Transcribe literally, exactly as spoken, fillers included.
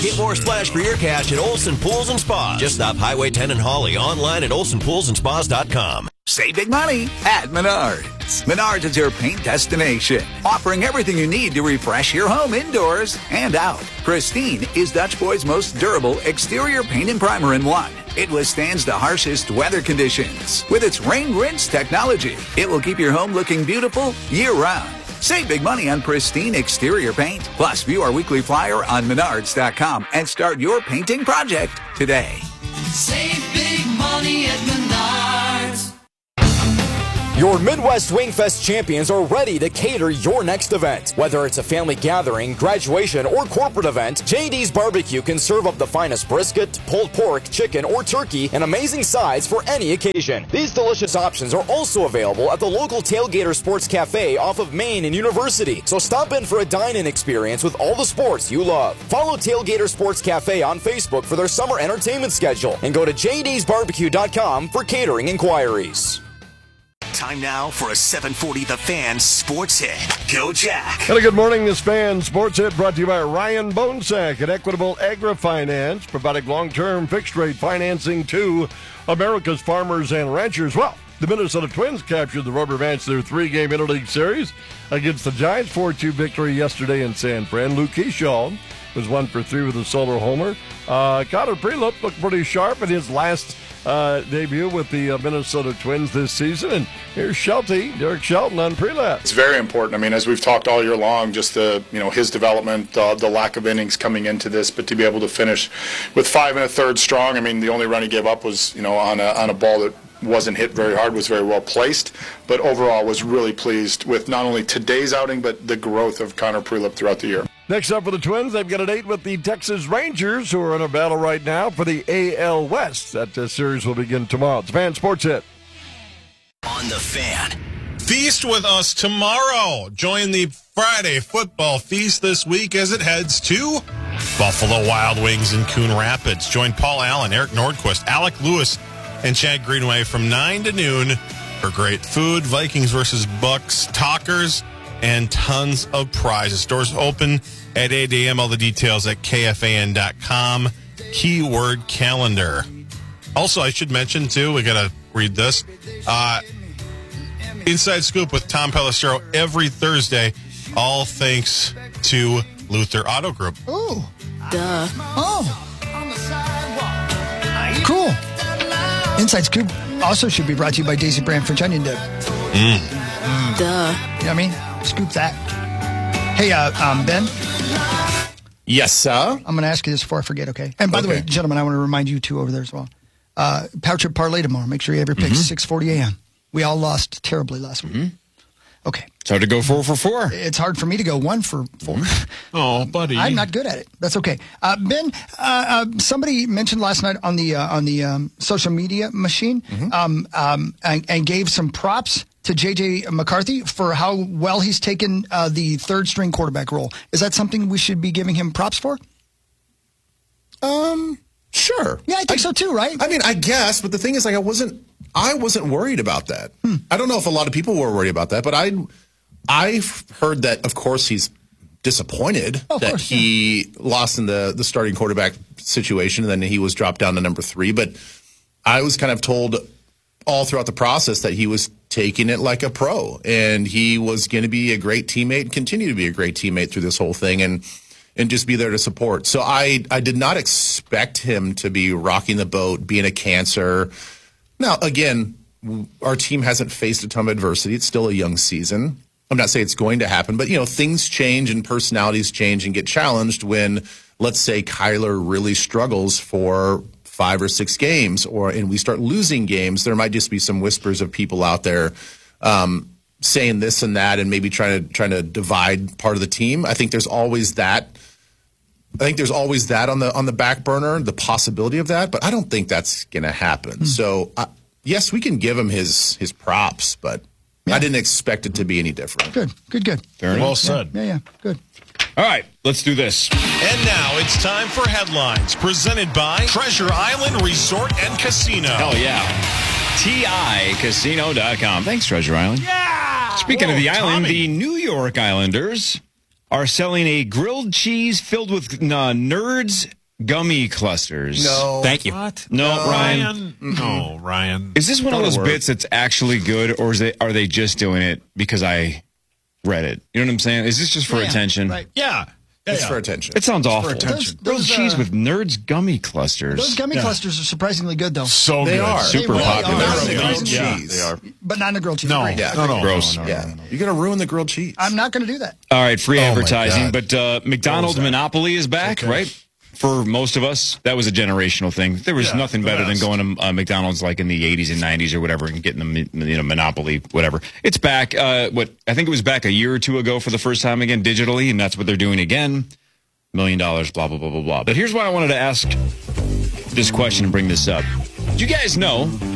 Get more splash for your cash at Olson Pools and Spas. Just stop Highway ten in Hawley, online at olson pools and spas dot com. Save big money at Menards. Menards is your paint destination, offering everything you need to refresh your home indoors and out. Pristine is Dutch Boy's most durable exterior paint and primer in one. It withstands the harshest weather conditions. With its rain rinse technology, it will keep your home looking beautiful year-round. Save big money on Pristine exterior paint. Plus, view our weekly flyer on menards dot com and start your painting project today. Save big money at Menards. Your Midwest Wingfest champions are ready to cater your next event. Whether it's a family gathering, graduation, or corporate event, J D's Barbecue can serve up the finest brisket, pulled pork, chicken, or turkey in amazing sides for any occasion. These delicious options are also available at the local Tailgater Sports Cafe off of Main and University. So stop in for a dine-in experience with all the sports you love. Follow Tailgater Sports Cafe on Facebook for their summer entertainment schedule and go to j d's barbecue dot com for catering inquiries. Time now for a seven forty The Fan Sports Hit. Go Jack. And a good morning, this Fan Sports Hit brought to you by Ryan Bonesack at Equitable Agri-Finance, providing long-term fixed-rate financing to America's farmers and ranchers. Well, the Minnesota Twins captured the rubber match their three-game interleague series against the Giants. four two victory yesterday in San Fran. Luke Keyshaw was one for three with a solo homer. Uh, Connor Prelip looked pretty sharp in his last Uh, debut with the uh, Minnesota Twins this season. And here's Shelty, Derek Shelton on Prelap. It's very important. I mean, as we've talked all year long, just the, you know, his development, uh, the lack of innings coming into this, but to be able to finish with five and a third strong. I mean, the only run he gave up was, you know, on a, on a ball that wasn't hit very hard, was very well placed, but overall was really pleased with not only today's outing, but the growth of Connor Prelip throughout the year. Next up for the Twins, they've got a date with the Texas Rangers, who are in a battle right now for the A L West. That uh, series will begin tomorrow. It's Fan Sports Hit. On the Fan. Feast with us tomorrow. Join the Friday football feast this week as it heads to Buffalo Wild Wings in Coon Rapids. Join Paul Allen, Eric Nordquist, Alec Lewis, and Chad Greenway from nine to noon for great food, Vikings versus Bucks, talkers, and tons of prizes. Doors open at eight a.m. All the details at K F A N dot com. Keyword calendar. Also, I should mention, too, we got to read this. Uh, Inside Scoop with Tom Pelissero every Thursday, all thanks to Luther Auto Group. Oh. Duh. Oh. Cool. Inside Scoop also should be brought to you by Daisy Brand French Onion Dip. Mm. Mm. Duh. You know what I mean? Scoop that. Hey, uh, um, Ben? Yes, sir? I'm going to ask you this before I forget, okay? And by okay. the way, gentlemen, I want to remind you, too, over there as well. Uh, Power Trip Parlay tomorrow. Make sure you have your picks, mm-hmm. six forty a.m. We all lost terribly last week. Mm-hmm. Okay. It's hard to go four for four. It's hard for me to go one for four. Oh, buddy. I'm not good at it. That's okay. Uh, Ben, uh, uh, somebody mentioned last night on the uh, on the um, social media machine mm-hmm. um, um, and, and gave some props to J J McCarthy for how well he's taken uh, the third string quarterback role. Is that something we should be giving him props for? Um, sure. Yeah, I think I, so too, right? I mean, I guess, but the thing is, like, I wasn't, I wasn't worried about that. Hmm. I don't know if a lot of people were worried about that, but I, I've heard that, of course, he's disappointed oh, that course, he yeah. lost in the, the starting quarterback situation, and then he was dropped down to number three. But I was kind of told all throughout the process that he was taking it like a pro, and he was going to be a great teammate and continue to be a great teammate through this whole thing, and and just be there to support. So I, I did not expect him to be rocking the boat, being a cancer. Now, again, our team hasn't faced a ton of adversity. It's still a young season. I'm not saying it's going to happen, but, you know, things change and personalities change and get challenged when, let's say, Kyler really struggles for five or six games, or and we start losing games. There might just be some whispers of people out there um, saying this and that, and maybe trying to trying to divide part of the team. I think there's always that. I think there's always that on the on the back burner, the possibility of that, but I don't think that's going to happen. Mm-hmm. So, uh, yes, we can give him his his props, but yeah. I didn't expect it to be any different. Good, good, good. Very well said. Yeah, yeah, yeah, good. All right, let's do this. And now it's time for headlines presented by Treasure Island Resort and Casino. Hell yeah. T I casino dot com. Thanks, Treasure Island. Yeah! Speaking Whoa, of the island, Tommy. the New York Islanders are selling a grilled cheese filled with uh, Nerds gummy clusters. No. Thank you. What? No, No, Ryan. Ryan. No, Ryan. Is this one of That'll those work. bits that's actually good, or is they, are they just doing it because I read it? You know what I'm saying? Is this just for Yeah, attention? right. Yeah. yeah, It's yeah. for attention. It sounds awful. attention. Grilled Those, cheese uh, with Nerds gummy clusters. Those gummy Yeah. clusters are surprisingly good, though. So They good. are. Super They really popular. are. Not in the Yeah. grilled Yeah, cheese. they are. But not in a grilled cheese. No, Great. Yeah. no, no. Gross. No, no, Yeah. no, no. You're going to ruin the grilled cheese. I'm not going to do that. All right, free Oh, my advertising. God. But uh, McDonald's that? Monopoly is back, Okay. right? For most of us, that was a generational thing. There was Yeah, nothing the better than best. going to uh, McDonald's like in the eighties and nineties or whatever and getting the you know Monopoly, whatever. It's back. Uh, what I think it was back a year or two ago for the first time again digitally, and that's what they're doing again. Million dollars, blah blah blah blah blah. But here's why I wanted to ask this question and bring this up. Do you guys know